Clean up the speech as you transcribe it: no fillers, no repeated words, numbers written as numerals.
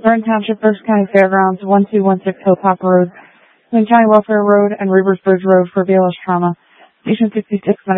Burn Township, Berks County Fairgrounds, 1216 Hilltop Road, Wayne County Welfare Road, and Rivers Bridge Road for BLS trauma. Patient 66